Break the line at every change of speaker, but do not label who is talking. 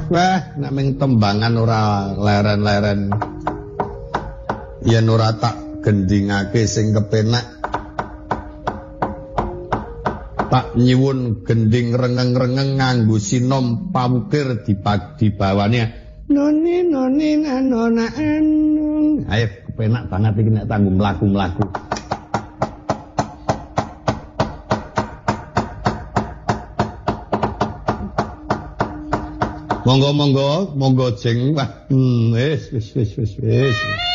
Wah, nek ming tembangan ora leren-leren. Yen ora tak gendingake sing kepenak. Tak nyuwun gending rengeng-rengeng nganggo sinom pawukir dibawane. Noni nona anu. Ayo kepenak banget iki nek tanggo mlaku-mlaku. Monggo jeng. Wah, wis.